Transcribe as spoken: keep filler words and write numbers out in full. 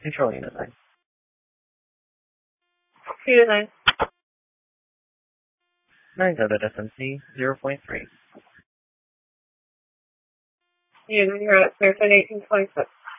Control unit nine. Unit nine. nine out at S M C zero point three. Unit nine, you're at Clearfield eighteen twenty-six.